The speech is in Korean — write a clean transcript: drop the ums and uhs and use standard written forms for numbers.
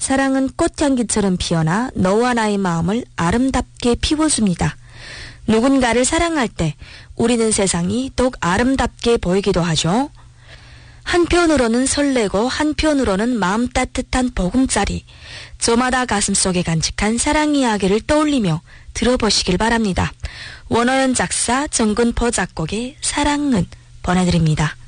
사랑은 꽃향기처럼 피어나 너와 나의 마음을 아름답게 피워줍니다. 누군가를 사랑할 때 우리는 세상이 더욱 아름답게 보이기도 하죠. 한편으로는 설레고 한편으로는 마음 따뜻한 보금자리, 저마다 가슴속에 간직한 사랑 이야기를 떠올리며 들어보시길 바랍니다. 원어연 작사, 정근포 작곡의 사랑은 보내드립니다.